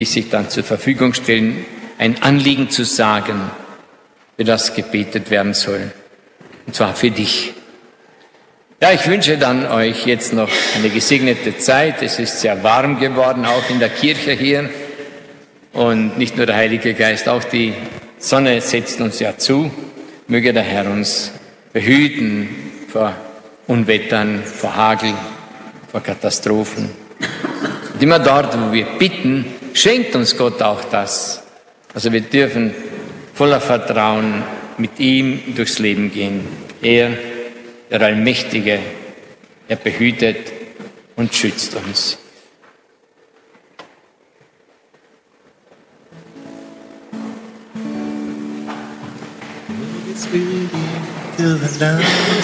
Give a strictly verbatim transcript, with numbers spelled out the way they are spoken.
die sich dann zur Verfügung stellen, ein Anliegen zu sagen, für das gebetet werden soll. Und zwar für dich. Ja, ich wünsche dann euch jetzt noch eine gesegnete Zeit. Es ist sehr warm geworden, auch in der Kirche hier. Und nicht nur der Heilige Geist, auch die Sonne setzt uns ja zu. Möge der Herr uns behüten vor Unwettern, vor Hagel, vor Katastrophen. Und immer dort, wo wir bitten, schenkt uns Gott auch das. Also wir dürfen voller Vertrauen mit ihm durchs Leben gehen. Er, der Allmächtige, er behütet und schützt uns. Till the night